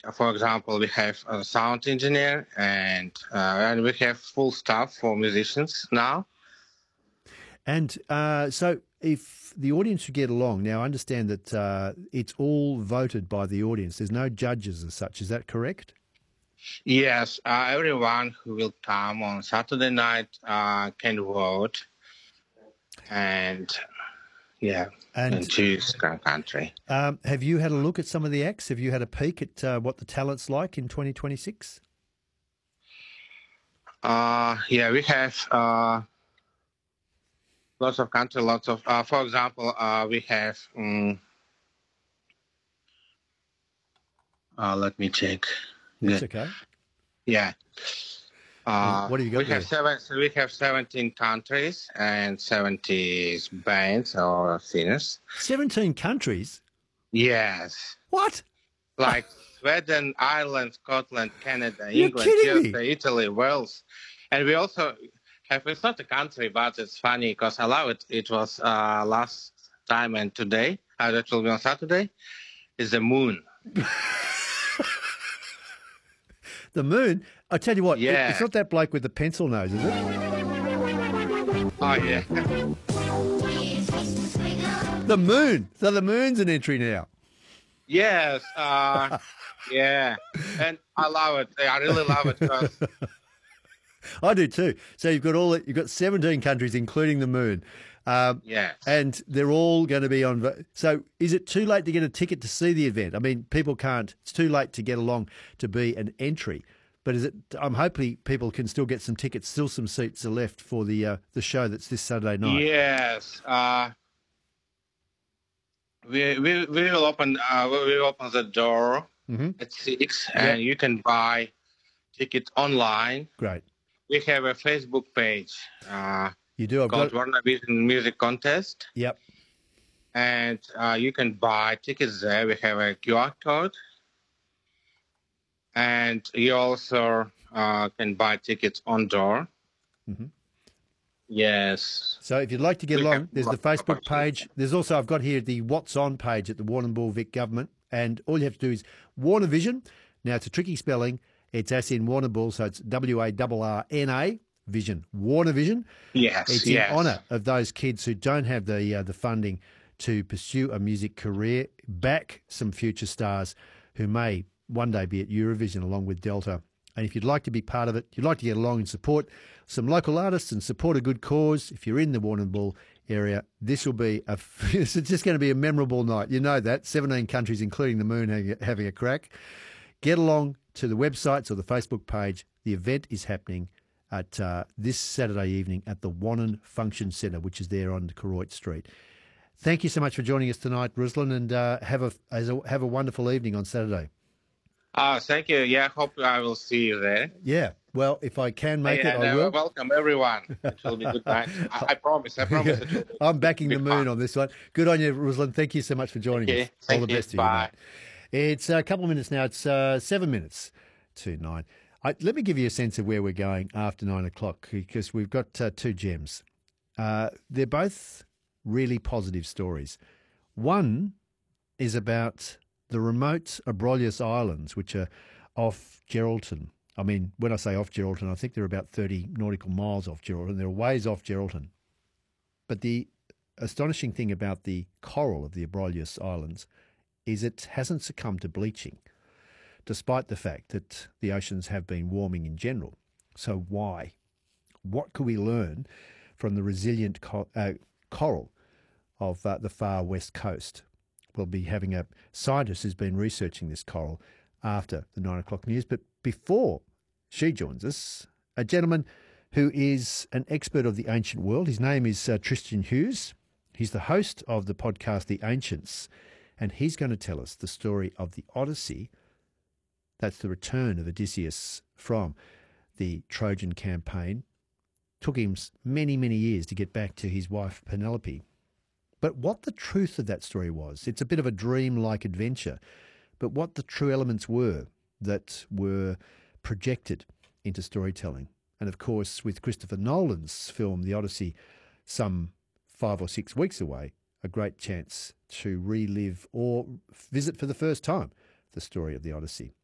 for example, we have a sound engineer and we have full staff for musicians now. And so if the audience should get along, now I understand that it's all voted by the audience. There's no judges as such. Is that correct? Yes, everyone who will come on Saturday night can vote and choose country. Have you had a look at some of the acts? Have you had a peek at what the talent's like in 2026? We have lots of country, for example, we have, let me check. That's okay. Yeah. What have you got we have 17 countries and 70 bands or singers. 17 countries? Yes. What? Like Sweden, Ireland, Scotland, Canada, You're England, kidding USA, Italy, Wales. And we also have, it's not a country, but it's funny because it was last time and today, that will be on Saturday, is the moon. The moon? I tell you what, Yeah. it's not that bloke with the pencil nose, is it? Oh, yeah. The moon. So the moon's an entry now. Yes. Yeah. And I love it. I really love it because I do too. So you've got 17 countries, including the moon. yes. And they're all going to be on. So is it too late to get a ticket to see the event? I mean, people can't. It's too late to get along to be an entry. But I'm hoping people can still get some tickets. Still, some seats are left for the show that's this Saturday night. Yes. We will open the door at 6, and you can buy tickets online. Great. We have a Facebook page. You do. I've called got Warner Vision Music Contest. Yep. And you can buy tickets there. We have a QR code. And you also can buy tickets on door. Mm-hmm. Yes. So if you'd like to get along, there's the Facebook page. There's also, I've got here the What's On page at the Warrnambool Vic Government. And all you have to do is Warner Vision. Now, it's a tricky spelling. It's as in Warrnambool, so it's WARRNA Vision. Warner Vision. Yes. It's in honour of those kids who don't have the funding to pursue a music career. Back some future stars who may one day be at Eurovision along with Delta. And if you'd like to be part of it, you'd like to get along and support some local artists and support a good cause, if you're in the Warrnambool area, this will be it's just going to be a memorable night. You know that. 17 countries, including the moon, having a crack. Get along to the websites or the Facebook page. The event is happening at this Saturday evening at the Wannon Function Centre, which is there on Koroit Street. Thank you so much for joining us tonight, Ruslan, and have a wonderful evening on Saturday. Thank you. Yeah, hope I will see you there. Yeah. Well, if I can make it, I will. Welcome, everyone. It will be a good night. I promise. It will be I'm backing the moon on this one. Good on you, Ruslan. Thank you so much for joining us. All the best to you, mate. It's a couple of minutes now. It's 7 minutes to 9. Let me give you a sense of where we're going after 9 o'clock, because we've got two gems. They're both really positive stories. One is about the remote Abrolhos Islands, which are off Geraldton. I mean, when I say off Geraldton, I think they're about 30 nautical miles off Geraldton. They're ways off Geraldton. But the astonishing thing about the coral of the Abrolhos Islands is it hasn't succumbed to bleaching, despite the fact that the oceans have been warming in general. So why? What could we learn from the resilient coral of the far west coast? We'll be having a scientist who's been researching this coral after the 9 o'clock news. But before she joins us, a gentleman who is an expert of the ancient world. His name is Tristan Hughes. He's the host of the podcast The Ancients, and he's going to tell us the story of the Odyssey. That's the return of Odysseus from the Trojan campaign. Took him many, many years to get back to his wife Penelope. But what the truth of that story was, it's a bit of a dream-like adventure, but what the true elements were that were projected into storytelling. And of course, with Christopher Nolan's film The Odyssey some 5 or 6 weeks away, a great chance to relive or visit for the first time the story of the Odyssey.